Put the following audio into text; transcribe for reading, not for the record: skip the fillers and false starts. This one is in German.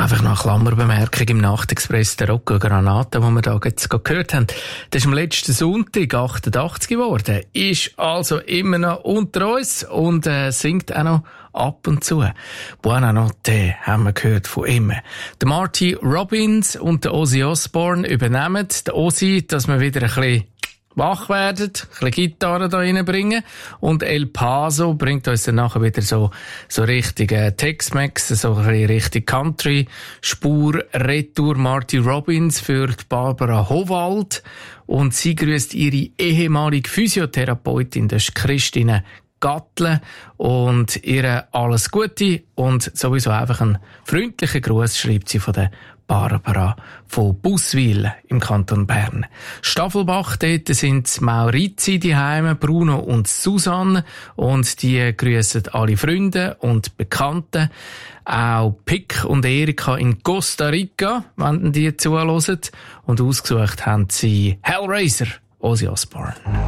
Einfach noch eine Klammerbemerkung im Nachtexpress der Rocco Granata, die wir da jetzt gehört haben. Das ist am letzten Sonntag 88 geworden, ist also immer noch unter uns und singt auch noch ab und zu. Buona Notte haben wir gehört von ihm. Der Marty Robbins und der Ozzy Osbourne übernehmen. Der Ozzy, dass wir wieder ein bisschen wach werden, ein bisschen Gitarre da reinbringen. Und El Paso bringt uns dann nachher wieder so richtig Tex-Mex, so ein bisschen richtig Country-Spur. Retour Marty Robbins für die Barbara Howald. Und sie grüßt ihre ehemalige Physiotherapeutin, das ist Christine Gattle, und ihr alles Gute und sowieso einfach einen freundlichen Gruß schreibt sie von der Barbara von Busswil im Kanton Bern. Staffelbach, dort sind Maurizi daheim, Bruno und Susanne, und die grüßen alle Freunde und Bekannten. Auch Pick und Erika in Costa Rica, wenn die zuhören. Und ausgesucht haben sie Hellraiser, Ozzy Osbourne.